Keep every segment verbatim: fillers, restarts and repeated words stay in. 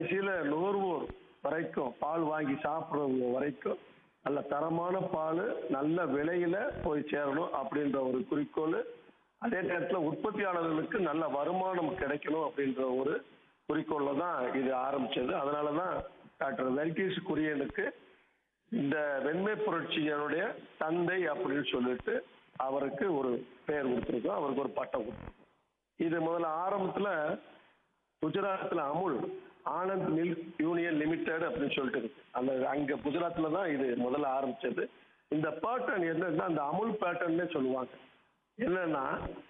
சில நுகர்வோர் வரைக்கும் பால் வாங்கி சாப்பிட்றவங்க வரைக்கும் நல்ல தரமான பால் நல்ல விலையில போய் சேரணும் அப்படின்ற ஒரு குறிக்கோள். அதே நேரத்தில் உற்பத்தியாளர்களுக்கு நல்ல வருமானம் கிடைக்கணும் அப்படின்ற ஒரு குறிக்கோள்ல தான் இது ஆரம்பிச்சது. அதனால தான் டாக்டர் வெல்கிஸ் குரியனுக்கு இந்த வெண்மை புரட்சியினுடைய தந்தை அப்படின்னு சொல்லிட்டு அவருக்கு ஒரு பெயர் கொடுத்துருக்கோம், அவருக்கு ஒரு பட்டம் கொடுத்துருக்கோம். இது முதல்ல ஆரம்பத்துல குஜராத்தில் Amul Anand milk union limited அப்படின்னு சொல்லிட்டு இருக்கு. அந்த அங்க குஜராத்ல தான் இது முதல்ல ஆரம்பிச்சது. இந்த பேட்டர்ன் என்னன்னா அந்த அமுல் பேட்டர்ன்னே சொல்லுவாங்க. என்னன்னா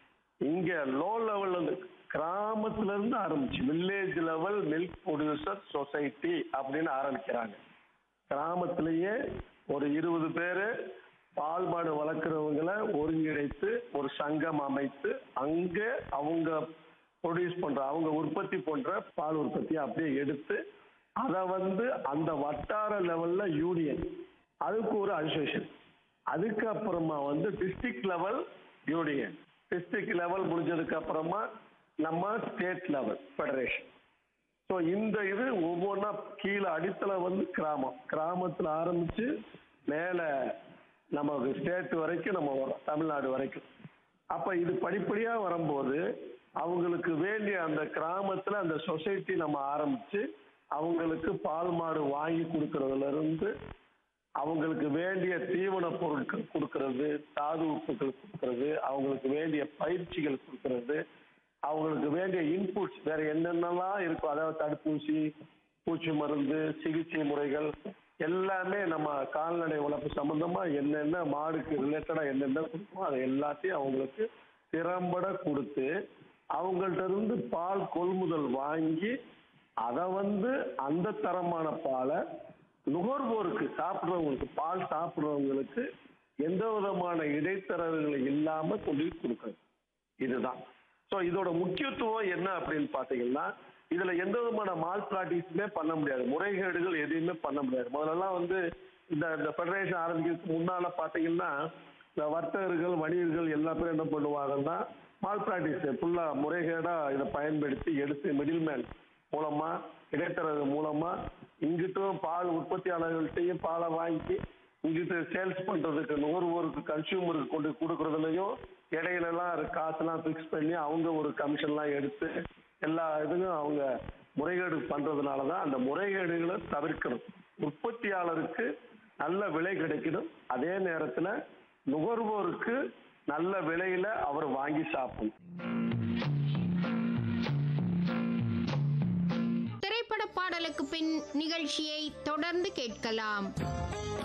இங்க லோ லெவல்ல இருந்து கிராமத்துல இருந்து ஆரம்பிச்சு village level milk producer society அப்படின்னு ஆரம்பிக்கிறாங்க. கிராமத்திலேயே ஒரு இருபது பேரு பால் மாடு வளர்க்குறவங்களை ஒருங்கிணைத்து ஒரு சங்கம் அமைத்து அங்க அவங்க ப்ரொடியூஸ் பண்ற அவங்க உற்பத்தி பண்ற பால் உற்பத்தியை அப்படியே எடுத்து அதை வந்து அந்த வட்டார லெவல்ல யூனியன், அதுக்கு ஒரு அசோசியேஷன், அதுக்கப்புறமா வந்து district level union, district level முடிஞ்சதுக்கு அப்புறமா நம்ம ஸ்டேட் லெவல் ஃபெடரேஷன். ஸோ இந்த இது ஒவ்வொன்றா கீழே அடித்தள வந்து கிராமம், கிராமத்தில் ஆரம்பிச்சு மேலே நமக்கு ஸ்டேட் வரைக்கும் நம்ம வரோம், தமிழ்நாடு வரைக்கும். அப்போ இது படிப்படியாக வரும்போது அவங்களுக்கு வேண்டிய அந்த கிராமத்தில் அந்த சொசைட்டி நம்ம ஆரம்பித்து அவங்களுக்கு பால் மாடு வாங்கி கொடுக்கறதுல இருந்து அவங்களுக்கு வேண்டிய தீவன பொருட்கள் கொடுக்கறது, தாது உப்புகள் கொடுக்கறது, அவங்களுக்கு வேண்டிய பயிற்சிகள் கொடுக்கறது, அவங்களுக்கு வேண்டிய இன்புட்ஸ் வேற என்னென்னலாம் இருக்கும், அதாவது தடுப்பூசி, பூச்சி மருந்து, சிகிச்சை முறைகள் எல்லாமே நம்ம கால்நடை வளர்ப்பு சம்பந்தமா என்னென்ன மாடுக்கு ரிலேட்டடா என்னென்ன கொடுக்குமோ அதை எல்லாத்தையும் அவங்களுக்கு திறம்பட கொடுத்து அவங்கள்ட்ட இருந்து பால் கொள்முதல் வாங்கி அதை வந்து அந்த தரமான பாலை நுகர்வோருக்கு சாப்பிட்றவங்களுக்கு பால் சாப்பிட்றவங்களுக்கு எந்த விதமான இடைத்தரகர்கள் இல்லாம கொண்டு கொடுக்குறது. இதுதான். ஸோ இதோட முக்கியத்துவம் என்ன அப்படின்னு பார்த்தீங்கன்னா இதுல எந்த விதமான மால் பிராக்டிஸுமே பண்ண முடியாது, முறைகேடுகள் எதையுமே பண்ண முடியாது. முதல்லலாம் வந்து இந்த இந்த ஃபெடரேஷன் ஆரம்பிக்கிறதுக்கு முன்னால பார்த்தீங்கன்னா இந்த வர்த்தகர்கள் வணிகர்கள் எல்லா பேரும் என்ன பண்ணுவாங்கன்னா மால் பிராக்டிஸ் ஃபுல்லா முறைகேடா இதை பயன்படுத்தி எடுத்து மிடில்மேன் மூலமா இடைத்தரகு மூலமா இங்கிட்டும் பால் உற்பத்தியாளர்கள்ட்டையும் பாலை வாங்கி இங்கிட்டு சேல்ஸ் பண்றதுக்கு நுகர்வோருக்கு கன்சியூமருக்கு கொண்டு கொடுக்கறதுலையும் இடையிலலாம் காசுலாம் ஃபிக்ஸ் பண்ணி அவங்க ஒரு கமிஷன்லாம் எடுத்து எல்லா இதுவும் அவங்க முறைகேடு பண்றதுனால தான் அந்த முறைகேடுகளை தவிர்க்கணும். உற்பத்தியாளருக்கு நல்ல விலை கிடைக்கணும், அதே நேரத்தில் நுகர்வோருக்கு நல்ல விலையில அவர் வாங்கி சாப்பிடணும். திரைப்பட பாடலுக்கு பின் நிகழ்ச்சியை தொடர்ந்து கேட்கலாம்.